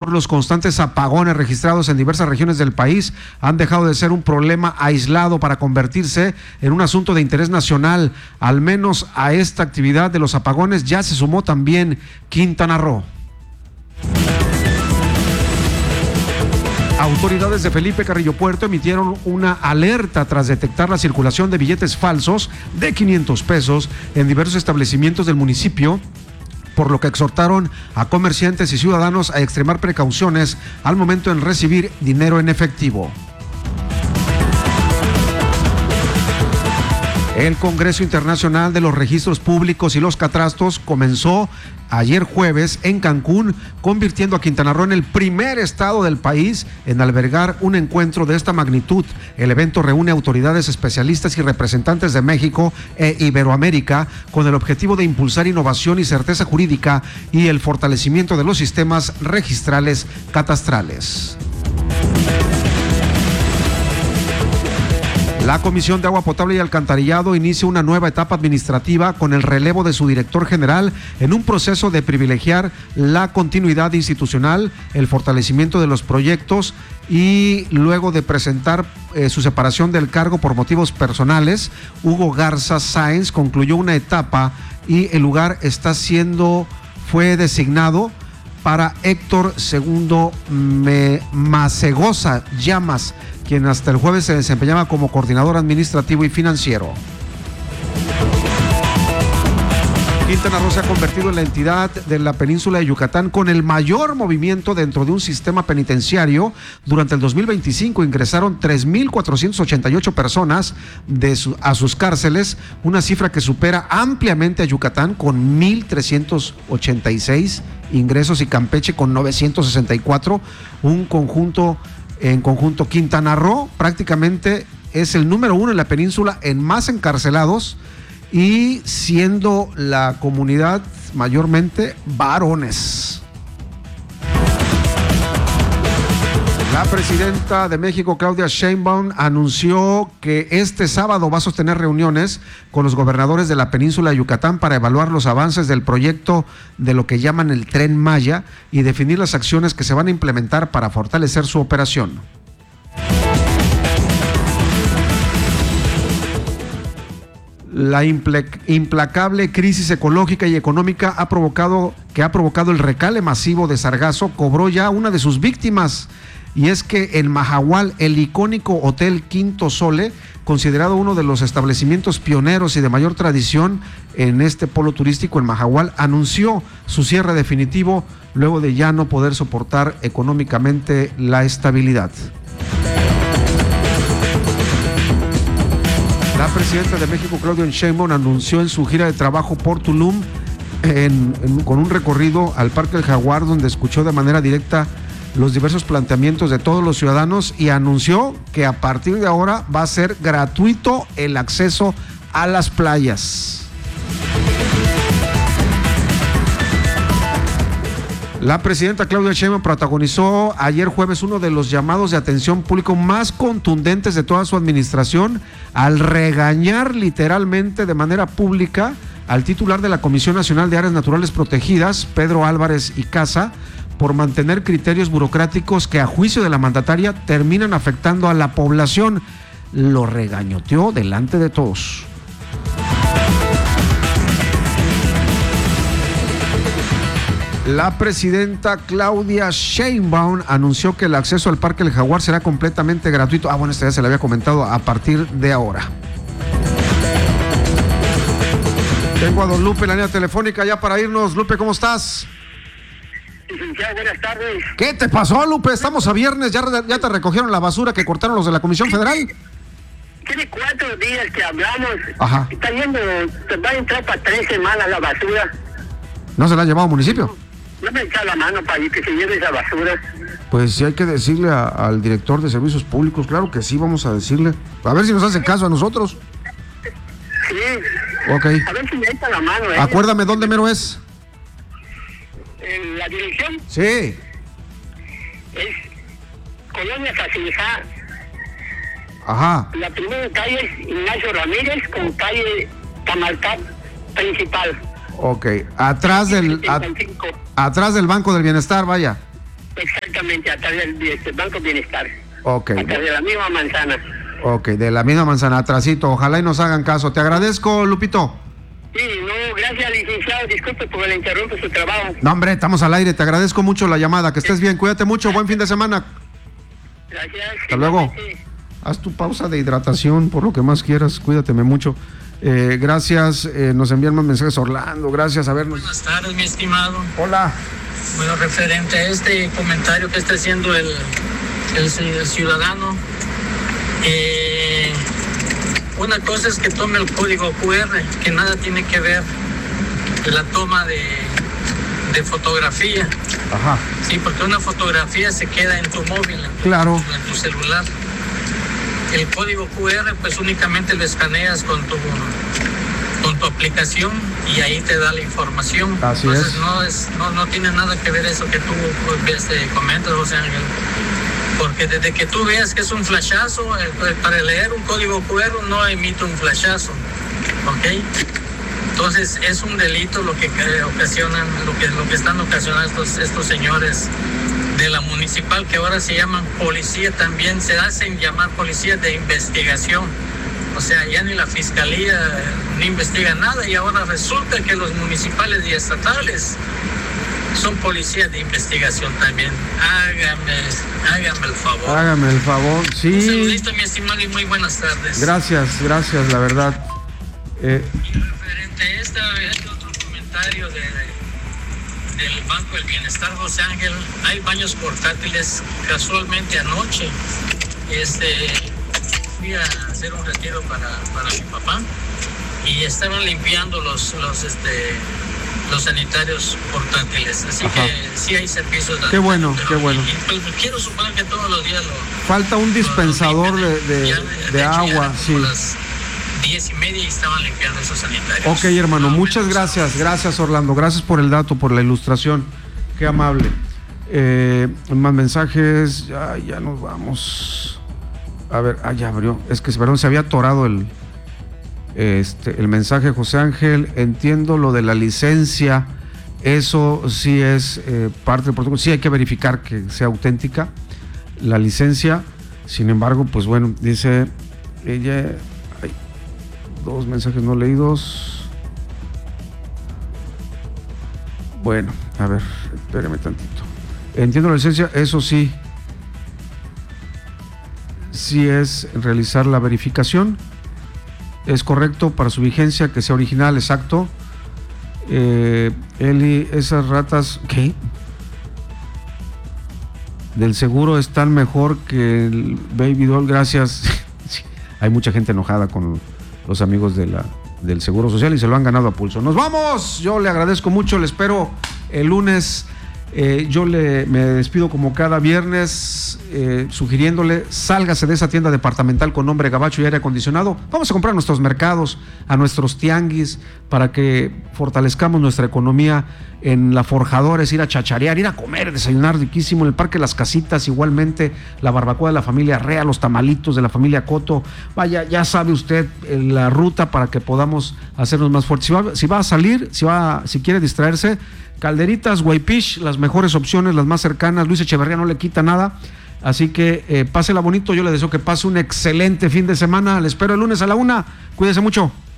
los constantes apagones registrados en diversas regiones del país han dejado de ser un problema aislado para convertirse en un asunto de interés nacional. Al menos a esta actividad de los apagones ya se sumó también Quintana Roo. Autoridades de Felipe Carrillo Puerto emitieron una alerta tras detectar la circulación de billetes falsos de 500 pesos en diversos establecimientos del municipio, por lo que exhortaron a comerciantes y ciudadanos a extremar precauciones al momento en recibir dinero en efectivo. El Congreso Internacional de los Registros Públicos y los Catastros comenzó ayer jueves en Cancún, convirtiendo a Quintana Roo en el primer estado del país en albergar un encuentro de esta magnitud. El evento reúne autoridades, especialistas y representantes de México e Iberoamérica con el objetivo de impulsar innovación y certeza jurídica y el fortalecimiento de los sistemas registrales catastrales. La Comisión de Agua Potable y Alcantarillado inicia una nueva etapa administrativa con el relevo de su director general en un proceso de privilegiar la continuidad institucional, el fortalecimiento de los proyectos y luego de presentar su separación del cargo por motivos personales, Hugo Garza Sáenz concluyó una etapa y el lugar fue designado para Héctor II Macegosa Llamas, quien hasta el jueves se desempeñaba como coordinador administrativo y financiero. Quintana Roo se ha convertido en la entidad de la península de Yucatán con el mayor movimiento dentro de un sistema penitenciario. Durante el 2025 ingresaron 3,488 personas a sus cárceles, una cifra que supera ampliamente a Yucatán con 1,386 ingresos y Campeche con 964, En conjunto, Quintana Roo prácticamente es el número 1 en la península en más encarcelados y siendo la comunidad mayormente varones. La presidenta de México, Claudia Sheinbaum, anunció que este sábado va a sostener reuniones con los gobernadores de la península de Yucatán para evaluar los avances del proyecto de lo que llaman el Tren Maya y definir las acciones que se van a implementar para fortalecer su operación. La implacable crisis ecológica y económica que ha provocado el recale masivo de sargazo cobró ya una de sus víctimas. Y es que en Mahahual, el icónico Hotel Quinto Sole, considerado uno de los establecimientos pioneros y de mayor tradición en este polo turístico en Mahahual, anunció su cierre definitivo luego de ya no poder soportar económicamente la estabilidad. La presidenta de México, Claudia Sheinbaum, anunció en su gira de trabajo por Tulum con un recorrido al Parque del Jaguar, donde escuchó de manera directa los diversos planteamientos de todos los ciudadanos y anunció que a partir de ahora va a ser gratuito el acceso a las playas. La presidenta Claudia Sheinbaum protagonizó ayer jueves uno de los llamados de atención público más contundentes de toda su administración al regañar literalmente de manera pública al titular de la Comisión Nacional de Áreas Naturales Protegidas, Pedro Álvarez y Casa, por mantener criterios burocráticos que a juicio de la mandataria terminan afectando a la población. Lo regañoteó delante de todos. La presidenta Claudia Sheinbaum anunció que el acceso al Parque del Jaguar será completamente gratuito. Bueno, esto ya se le había comentado a partir de ahora. Tengo a don Lupe en la línea telefónica ya para irnos. Lupe, ¿cómo estás? Licenciado, buenas tardes. ¿Qué te pasó, Lupe? Estamos a viernes, ya te recogieron la basura que cortaron los de la Comisión Federal. Tiene 4 días que hablamos. Ajá. Está yendo, te va a entrar para 3 semanas la basura. ¿No se la ha llevado al municipio? No me echa la mano para que se lleve esa basura. Pues sí hay que decirle al director de servicios públicos, claro que sí, vamos a decirle. A ver si nos hace caso a nosotros. Sí. Ok. A ver si me echa la mano, Acuérdame dónde mero es. ¿En la dirección? Sí. Es Colonia Casilja. Ajá. La primera calle es Ignacio Ramírez con calle Tamalcat principal. Ok. Atrás del Banco del Bienestar, vaya. Exacto. exactamente, a través del Banco Bienestar. Ok. A través de la misma manzana. Ok, de la misma manzana, atrasito. Ojalá y nos hagan caso. Te agradezco, Lupito. Sí, no, gracias, licenciado. Disculpe porque le interrumpo su trabajo. No, hombre, estamos al aire. Te agradezco mucho la llamada. Que estés bien. Cuídate mucho. Buen fin de semana. Gracias. Hasta luego. Haz tu pausa de hidratación por lo que más quieras. Cuídateme mucho. Gracias. Nos envían más mensajes. Orlando, gracias. A ver. Buenas tardes, mi estimado. Hola. Bueno, referente a este comentario que está haciendo el ciudadano, una cosa es que tome el código QR, que nada tiene que ver la toma de fotografía. Ajá. Sí, porque una fotografía se queda en tu móvil, Claro. en tu celular. El código QR pues únicamente lo escaneas con tu aplicación y ahí te da la información. Así Entonces no tiene nada que ver eso que tú comentas, José Ángel. Porque desde que tú veas que es un flashazo, para leer un código QR no emite un flashazo, ¿ok? Entonces es un delito lo que ocasionan, lo que están ocasionando estos señores de la municipal, que ahora se llaman policía, también se hacen llamar policía de investigación. O sea, ya ni la fiscalía ni investiga nada, y ahora resulta que los municipales y estatales son policías de investigación también. Hágame el favor. Hágame el favor, sí. Un saludito, mi estimado, y muy buenas tardes. Gracias, la verdad. Y referente a este otro comentario del Banco del Bienestar, José Ángel, hay baños portátiles. Casualmente anoche fui a hacer un retiro para mi papá y estaban limpiando los sanitarios portátiles, así Ajá. que sí hay servicios. Qué bueno, qué bueno. Pues, quiero suponer que todos los días falta un dispensador de agua, sí. Las 10:30 y estaban limpiando esos sanitarios. Ok, hermano, muchas gracias Orlando, gracias por el dato, por la ilustración, qué amable. Más mensajes, ya nos vamos. A ver, ya abrió, es que perdón, se había atorado el mensaje. José Ángel, entiendo lo de la licencia, eso sí es parte del protocolo, sí hay que verificar que sea auténtica la licencia. Sin embargo, pues bueno, dice ella, hay 2 mensajes no leídos. Bueno, a ver, espéreme tantito. Entiendo la licencia, eso sí es realizar la verificación. Es correcto para su vigencia que sea original, exacto. Eli, esas ratas, ¿qué? Del seguro están mejor que el Baby Doll, gracias. Sí, hay mucha gente enojada con los amigos del Seguro Social y se lo han ganado a pulso. ¡Nos vamos! Yo le agradezco mucho, le espero el lunes. Me despido como cada viernes, sugiriéndole, sálgase de esa tienda departamental con nombre gabacho y aire acondicionado. Vamos a comprar a nuestros mercados, a nuestros tianguis, para que fortalezcamos nuestra economía. En la Forjadores, ir a chacharear, ir a comer, desayunar riquísimo. En el Parque Las Casitas, igualmente, la barbacoa de la familia Rea, los tamalitos de la familia Coto. Vaya, ya sabe usted la ruta para que podamos hacernos más fuertes. Si va a salir, si quiere distraerse, Calderitas, Guaypish, las mejores opciones, las más cercanas. Luis Echeverría no le quita nada. Así que pásela bonito. Yo le deseo que pase un excelente fin de semana. Le espero el lunes a la 1:00. Cuídese mucho.